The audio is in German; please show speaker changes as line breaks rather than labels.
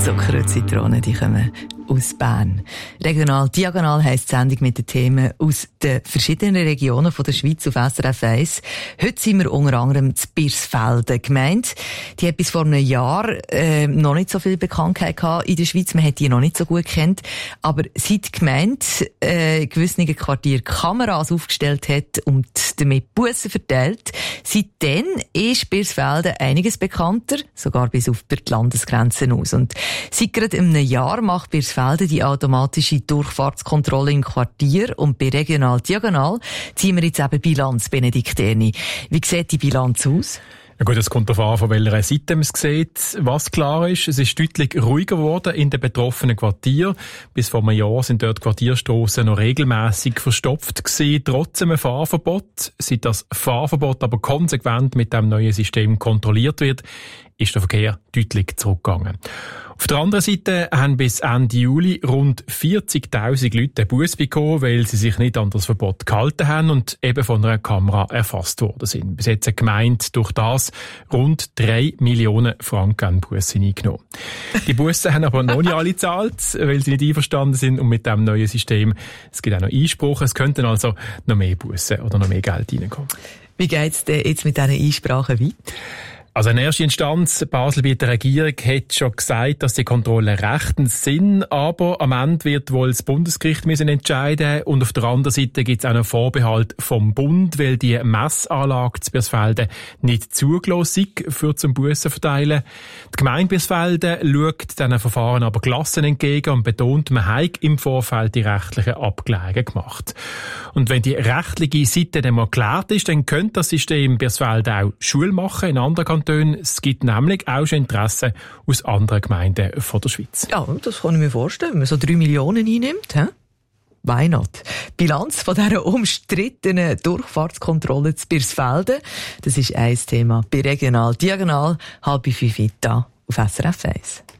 Zucker und Zitronen, die kommen aus Bern. Regional Diagonal heisst die Sendung mit den Themen aus den verschiedenen Regionen von der Schweiz auf SRF 1. Heute sind wir unter anderem zu Birsfelden gemeint. Die hat bis vor einem Jahr noch nicht so viel Bekanntheit gehabt in der Schweiz. Man hat die noch nicht so gut kennt. Aber seit die Gemeinde gewisse Quartier Kameras aufgestellt hat und damit Bussen verteilt, seitdem ist Birsfelden einiges bekannter, sogar bis auf die Landesgrenzen aus. Und seit gerade einem Jahr macht Birsfelden die automatische Durchfahrtskontrolle im Quartier, und bei Regional Diagonal ziehen wir jetzt eben Bilanz, Benedikt Erni. Wie sieht die Bilanz aus?
Ja gut, es kommt darauf an, von welcher Seite man es sieht. Was klar ist, es ist deutlich ruhiger geworden in den betroffenen Quartieren. Bis vor einem Jahr sind dort Quartierstrassen noch regelmässig verstopft gewesen, trotz einem Fahrverbot. Seit das Fahrverbot aber konsequent mit dem neuen System kontrolliert wird, ist der Verkehr deutlich zurückgegangen. Auf der anderen Seite haben bis Ende Juli rund 40.000 Leute einen Buss bekommen, weil sie sich nicht an das Verbot gehalten haben und eben von einer Kamera erfasst worden sind. Bis jetzt hat die Gemeinde durch das rund 3 Millionen Franken an Bussen eingenommen. Die Bussen haben aber noch nicht alle gezahlt, weil sie nicht einverstanden sind, und mit dem neuen System, es gibt auch noch Einspruch, es könnten also noch mehr Bussen oder noch mehr Geld reinkommen.
Wie geht's denn jetzt mit diesen Einsprachen weiter?
Also in erster Instanz, Basel bei der Regierung hat schon gesagt, dass die Kontrollen rechtens sind, aber am Ende wird wohl das Bundesgericht müssen entscheiden, und auf der anderen Seite gibt es auch einen Vorbehalt vom Bund, weil die Messanlage zu Birsfelden nicht zugelassen ist für zum Bussen verteilen. Die Gemeinde Birsfelden schaut diesen Verfahren aber gelassen entgegen und betont, man habe im Vorfeld die rechtlichen Abklärungen gemacht. Und wenn die rechtliche Seite dann mal geklärt ist, dann könnte das System Birsfelden auch Schule machen in anderen Kantonen. Es gibt nämlich auch schon Interessen aus anderen Gemeinden von der Schweiz.
Ja, das kann ich mir vorstellen, wenn man so 3 Millionen einnimmt. He? Why not? Bilanz von dieser umstrittenen Durchfahrtskontrolle zu Birsfelden, das ist ein Thema bei Regional Diagonal, 4:30 auf SRF 1.